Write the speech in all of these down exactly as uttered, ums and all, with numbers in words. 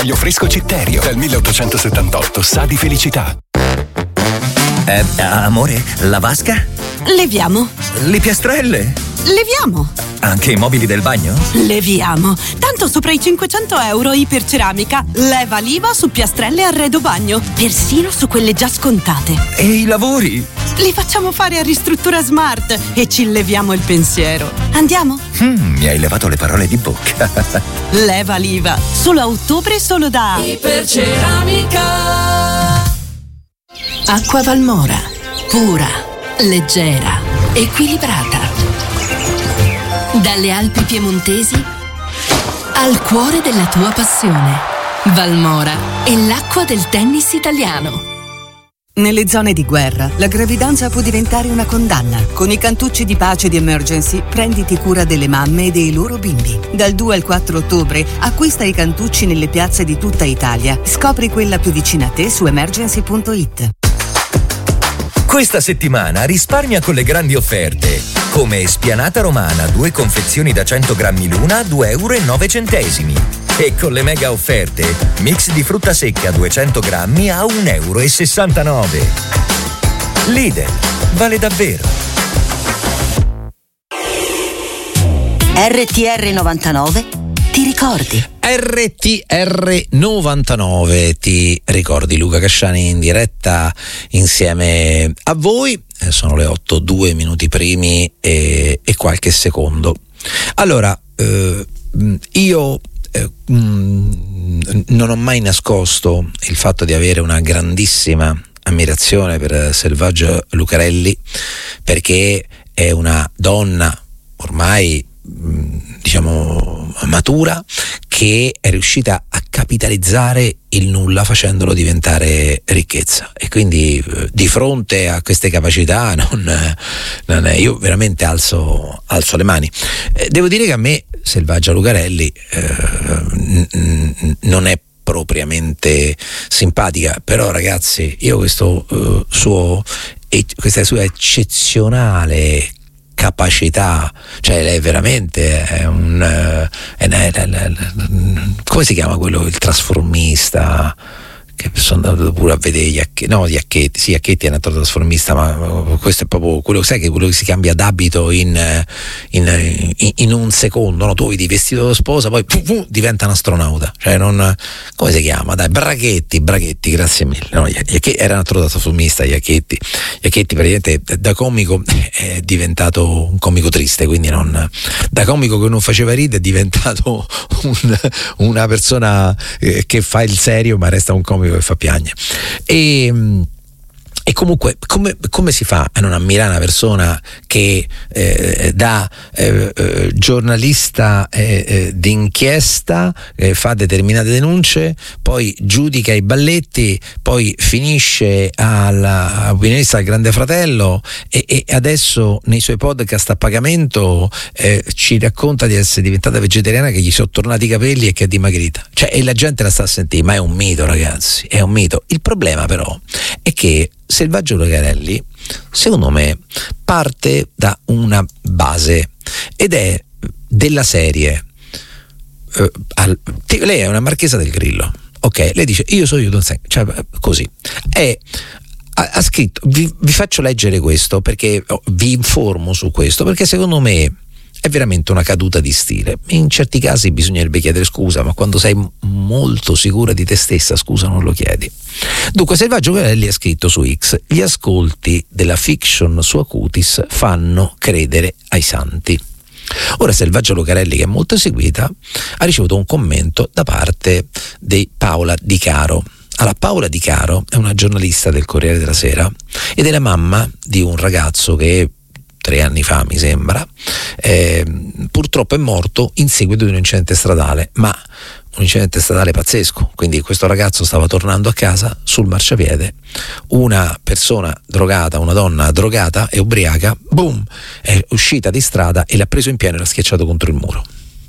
Io fresco Citterio, dal milleottocentosettantotto, sa di felicità. Eh, amore, la vasca? Leviamo. Le piastrelle? Leviamo. Anche i mobili del bagno? Leviamo. Tanto sopra i cinquecento euro Iperceramica leva l'I V A su piastrelle e arredo bagno, persino su quelle già scontate. E i lavori? Li facciamo fare a Ristruttura Smart e ci leviamo il pensiero. Andiamo? Mm, mi hai levato le parole di bocca. Leva l'I V A. Solo a ottobre, solo da Iperceramica. Acqua Valmora. Pura, leggera, equilibrata. Dalle Alpi piemontesi al cuore della tua passione. Valmora è l'acqua del tennis italiano. Nelle zone di guerra, la gravidanza può diventare una condanna. Con i cantucci di pace di Emergency, prenditi cura delle mamme e dei loro bimbi. Dal due al quattro ottobre, acquista i cantucci nelle piazze di tutta Italia. Scopri quella più vicina a te su emergency punto it. Questa settimana risparmia con le grandi offerte. Come spianata romana, due confezioni da cento grammi l'una a due euro e nove centesimi. E con le mega offerte, mix di frutta secca duecento grammi a un euro e sessantanove. Lidl, vale davvero. R T R novantanove, ti ricordi? R T R novantanove, ti ricordi? Luca Casciani in diretta insieme a voi. Eh, sono le otto, due minuti primi e, e qualche secondo. Allora, eh, io eh, mh, non ho mai nascosto il fatto di avere una grandissima ammirazione per Selvaggia Lucarelli, perché è una donna ormai diciamo matura, che è riuscita a capitalizzare il nulla facendolo diventare ricchezza, e quindi di fronte a queste capacità non, non è, io veramente alzo, alzo le mani. Eh, devo dire che a me Selvaggia Lucarelli eh, n- n- non è propriamente simpatica, però ragazzi, io questo uh, suo questa sua eccezionale capacità, cioè lei veramente è un è, è, è, è, come si chiama quello, il trasformista, che sono andato pure a vedere gli Acchetti, no gli Acchetti, sì Acchetti è un altro trasformista, ma questo è proprio quello, sai, che quello che si cambia d'abito in, in, in, in un secondo, no? Tu vedi vestito da sposa, poi pum, pum, diventa un astronauta, cioè non, come si chiama, dai, Brachetti, Brachetti, grazie mille, no, gli Acchetti era un altro trasformista, gli Acchetti, gli Acchetti praticamente da comico è diventato un comico triste, quindi non, da comico che non faceva ridere è diventato un, una persona che fa il serio ma resta un comico che fa piagne. E, e comunque come, come si fa a non ammirare una persona che eh, da eh, eh, giornalista eh, eh, d'inchiesta eh, fa determinate denunce, poi giudica i balletti, poi finisce alla opinionista del Grande Fratello e, e adesso nei suoi podcast a pagamento eh, ci racconta di essere diventata vegetariana, che gli sono tornati i capelli e che è dimagrita, cioè, e la gente la sta a sentire, ma è un mito, ragazzi, è un mito. Il problema però è che Selvaggio Lucarelli, secondo me, parte da una base, ed è della serie eh, al, lei è una marchesa del Grillo, ok? Lei dice io sono Udon Sen, cioè così è, ha, ha scritto, vi, vi faccio leggere questo perché oh, vi informo su questo, perché secondo me è veramente una caduta di stile. In certi casi bisognerebbe chiedere scusa, ma quando sei molto sicura di te stessa, scusa non lo chiedi. Dunque, Selvaggio Lucarelli ha scritto su X: gli ascolti della fiction su Acutis fanno credere ai santi. Ora Selvaggio Lucarelli, che è molto seguita, ha ricevuto un commento da parte di Paola Di Caro. Allora, Paola Di Caro è una giornalista del Corriere della Sera ed è la mamma di un ragazzo che tre anni fa, mi sembra, eh, purtroppo è morto in seguito di un incidente stradale, ma un incidente stradale pazzesco. Quindi questo ragazzo stava tornando a casa, sul marciapiede una persona drogata, una donna drogata e ubriaca, boom, è uscita di strada e l'ha preso in pieno e l'ha schiacciato contro il muro.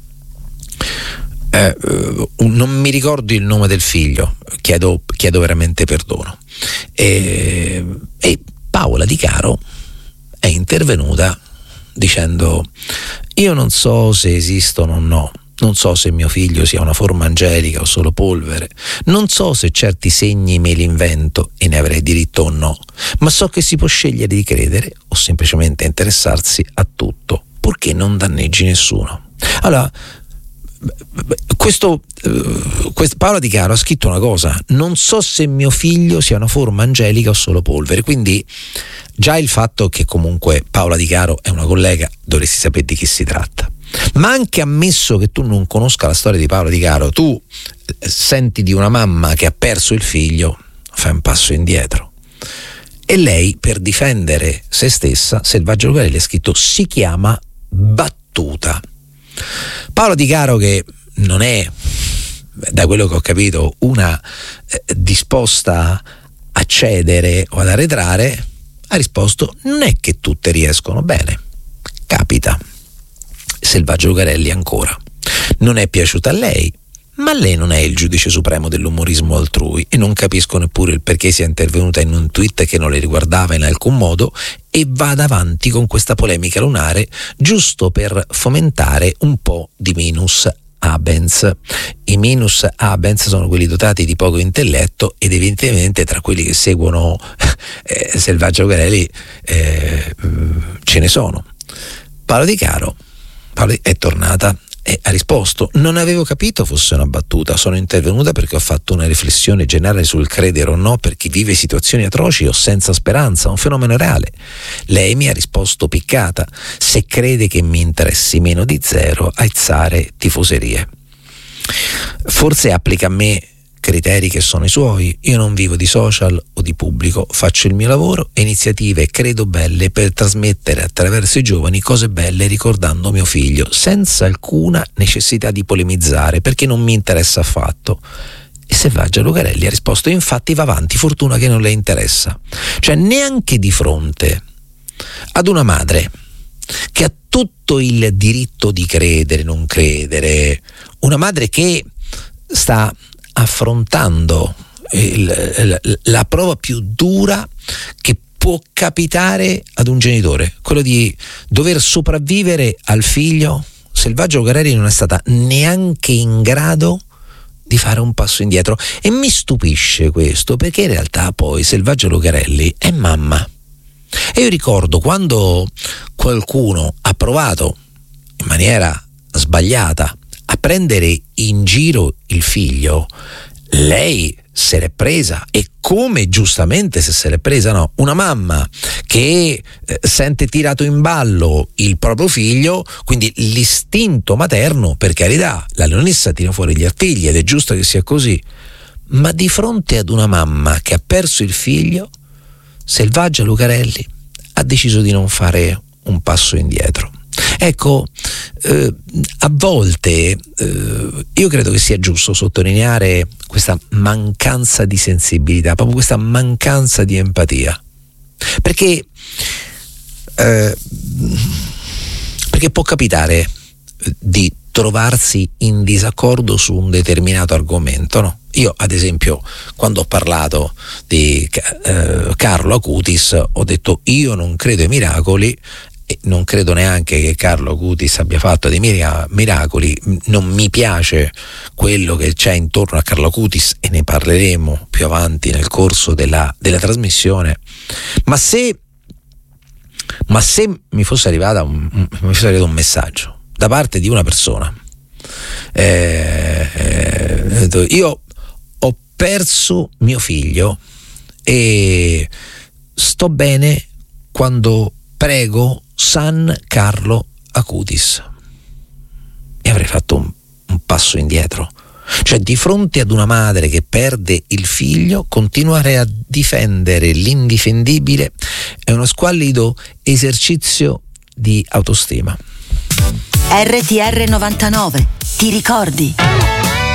Eh, non mi ricordo il nome del figlio, chiedo, chiedo veramente perdono. E, e Paola Di Caro è intervenuta dicendo: io non so se esistono o no Non so se mio figlio sia una forma angelica o solo polvere. Non so se certi segni me li invento e ne avrei diritto o no, ma so che si può scegliere di credere o semplicemente interessarsi a tutto, purché non danneggi nessuno. Allora, questo, uh, questo Paola Di Caro ha scritto una cosa: non so se mio figlio sia una forma angelica o solo polvere. Quindi già il fatto che comunque Paola Di Caro è una collega, dovresti sapere di chi si tratta. Ma anche ammesso che tu non conosca la storia di Paola Di Caro, tu senti di una mamma che ha perso il figlio, fai un passo indietro. E lei, per difendere se stessa, Selvaggio Lucarelli ha scritto: si chiama battuta. Paola Di Caro, che non è, da quello che ho capito, una eh, disposta a cedere o ad arretrare, ha risposto: non è che tutte riescono bene, capita. Selvaggio Lucarelli ancora: non è piaciuta a lei, ma lei non è il giudice supremo dell'umorismo altrui e non capisco neppure il perché sia intervenuta in un tweet che non le riguardava in alcun modo e vada avanti con questa polemica lunare giusto per fomentare un po' di minus abens. I minus abens sono quelli dotati di poco intelletto ed evidentemente tra quelli che seguono eh, Selvaggio Lucarelli eh, ce ne sono. Paola Di Caro Paola è tornata e ha risposto: non avevo capito fosse una battuta, sono intervenuta perché ho fatto una riflessione generale sul credere o no per chi vive situazioni atroci o senza speranza, un fenomeno reale. Lei mi ha risposto piccata: se crede che mi interessi meno di zero, aizzare tifoserie. Forse applica a me criteri che sono i suoi. Io non vivo di social o di pubblico, faccio il mio lavoro e iniziative credo belle per trasmettere attraverso i giovani cose belle ricordando mio figlio, senza alcuna necessità di polemizzare, perché non mi interessa affatto. E Selvaggio Lucarelli ha risposto: infatti va avanti, fortuna che non le interessa. Cioè, neanche di fronte ad una madre che ha tutto il diritto di credere, non credere, una madre che sta affrontando il, la prova più dura che può capitare ad un genitore, quello di dover sopravvivere al figlio. Selvaggio Lucarelli non è stata neanche in grado di fare un passo indietro e mi stupisce questo, perché in realtà poi Selvaggio Lucarelli è mamma e io ricordo quando qualcuno ha provato in maniera sbagliata a prendere in giro il figlio, lei se l'è presa, e come giustamente se se l'è presa, no? Una mamma che eh, sente tirato in ballo il proprio figlio, quindi l'istinto materno, per carità, la leonessa tira fuori gli artigli ed è giusto che sia così, ma di fronte ad una mamma che ha perso il figlio, Selvaggio Lucarelli ha deciso di non fare un passo indietro. Ecco, eh, a volte eh, io credo che sia giusto sottolineare questa mancanza di sensibilità, proprio questa mancanza di empatia, perché eh, perché può capitare di trovarsi in disaccordo su un determinato argomento, no? Io ad esempio quando ho parlato di eh, Carlo Acutis ho detto: io non credo ai miracoli e non credo neanche che Carlo Acutis abbia fatto dei mira- miracoli, non mi piace quello che c'è intorno a Carlo Acutis e ne parleremo più avanti nel corso della, della trasmissione, ma se ma se mi fosse arrivata un, mi fosse arrivato un messaggio da parte di una persona eh, eh, io ho perso mio figlio e sto bene quando prego San Carlo Acutis, e avrei fatto un, un passo indietro. Cioè, di fronte ad una madre che perde il figlio, continuare a difendere l'indifendibile è uno squallido esercizio di autostima. R T R novantanove, ti ricordi?